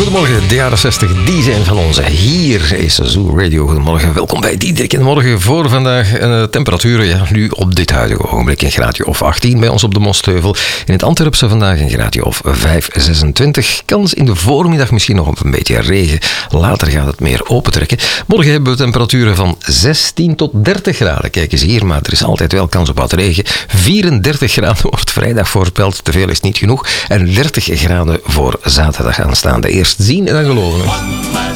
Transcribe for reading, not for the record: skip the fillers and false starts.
Goedemorgen, de jaren 60, die zijn van ons. Hier is Zoo Radio. Goedemorgen, welkom bij Diederik in de Morgen voor vandaag. Temperaturen, nu op dit huidige ogenblik een graadje of 18 bij ons op de Mostheuvel. In het Antwerpse vandaag een graadje of 5,26. Kans in de voormiddag misschien nog op een beetje regen. Later gaat het meer opentrekken. Morgen hebben we temperaturen van 16 tot 30 graden. Kijk eens hier, maar er is altijd wel kans op wat regen. 34 graden wordt vrijdag voorspeld, te veel is niet genoeg. En 30 graden voor zaterdag aanstaande. Eerst zien en dan geloven.